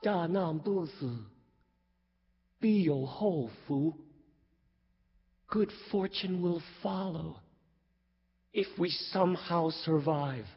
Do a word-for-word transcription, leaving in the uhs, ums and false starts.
大难不死，必有后福. Good fortune will follow if we somehow survive.